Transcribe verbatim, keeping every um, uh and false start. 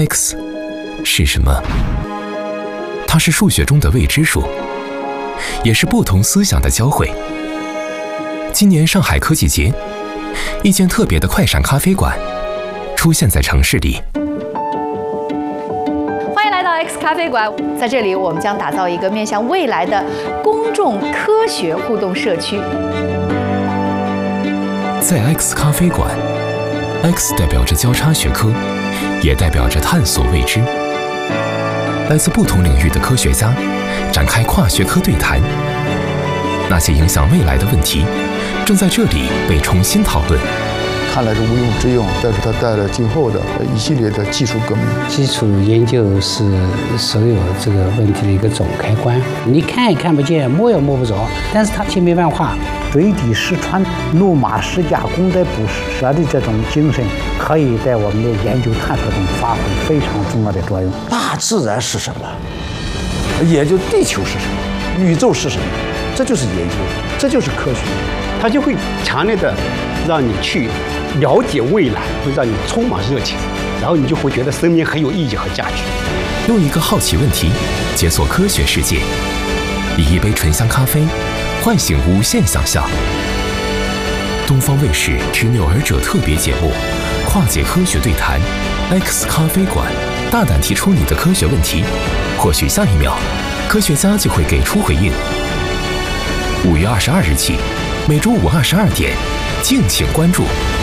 X 是什么？它是数学中的未知数，也是不同思想的交汇。今年上海科技节，一间特别的快闪咖啡馆出现在城市里。 欢迎来到 X 咖啡馆，在这里我们将打造一个面向未来的公众科学互动社区。 在 X 咖啡馆 ，X 代表着交叉学科，也代表着探索未知。来自不同领域的科学家展开跨学科对谈，那些影响未来的问题正在这里被重新讨论。 看来是无庸置疑，但是它带来今后的一系列的技术革命。 基础研究是所有这个问题的一个总开关，你看也看不见，摸也摸不着，但是它千变万化。 水底石穿，怒马十甲，功在捕蛇的这种精神，可以在我们的研究探索中发挥非常重要的作用。 大自然是什么？也就地球是什么？宇宙是什么？这就是研究，这就是科学。 它就会强烈的让你去了解未来，会让你充满热情，然后你就会觉得生命很有意义和价值。 用一个好奇问题解锁科学世界，以一杯醇香咖啡唤醒无限想象。东方卫视执拗而者特别节目《跨界科学对谈》X 咖啡馆，大胆提出你的科学问题，或许下一秒科学家就会给出回应。五月二十二日起，每周五二十二点，敬请关注。